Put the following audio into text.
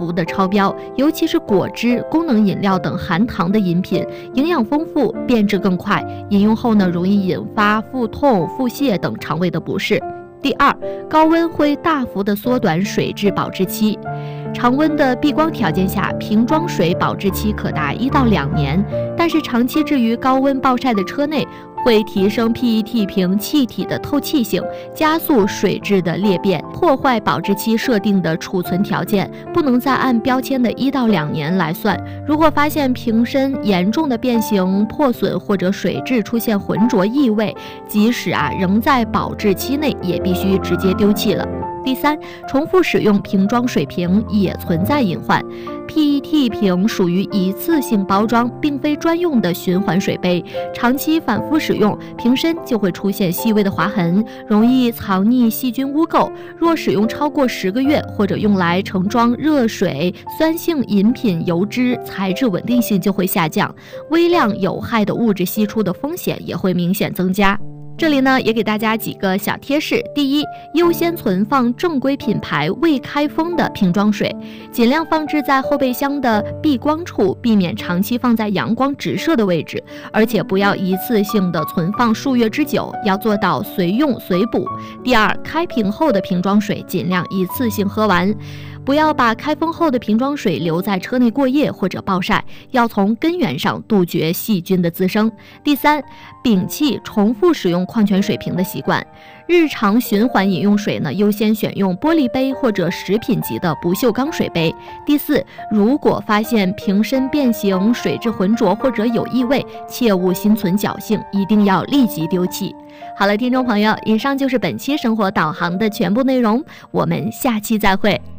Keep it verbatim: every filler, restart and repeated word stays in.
幅的超标，尤其是果汁、功能饮料等含糖的饮品，营养丰富，变质更快，饮用后呢，容易引发腹痛、腹泻等肠胃的不适。第二，高温会大幅的缩短水质保质期。常温的避光条件下，瓶装水保质期可达一到两年，但是长期置于高温暴晒的车内，会提升 P E T 瓶气体的透气性，加速水质的裂变，破坏保质期设定的储存条件，不能再按标签的一到两年来算。如果发现瓶身严重的变形、破损或者水质出现浑浊异味，即使啊仍在保质期内，也必须直接丢弃了。第三，重复使用瓶装水瓶也存在隐患。P E T 瓶属于一次性包装，并非专用的循环水杯，长期反复使用，瓶身就会出现细微的划痕，容易藏匿细菌污垢。若使用超过十个月，或者用来盛装热水、酸性饮品、油脂，材质稳定性就会下降，微量有害的物质析出的风险也会明显增加。这里呢，也给大家几个小贴士。第一，优先存放正规品牌未开封的瓶装水，尽量放置在后备箱的避光处，避免长期放在阳光直射的位置，而且不要一次性的存放数月之久，要做到随用随补。第二，开瓶后的瓶装水尽量一次性喝完，不要把开封后的瓶装水留在车内过夜或者暴晒，要从根源上杜绝细菌的滋生。第三，摒弃重复使用矿泉水瓶的习惯，日常循环饮用水呢，优先选用玻璃杯或者食品级的不锈钢水杯。第四，如果发现瓶身变形、水质浑浊或者有异味，切勿心存侥幸，一定要立即丢弃。好了，听众朋友，以上就是本期生活导航的全部内容，我们下期再会。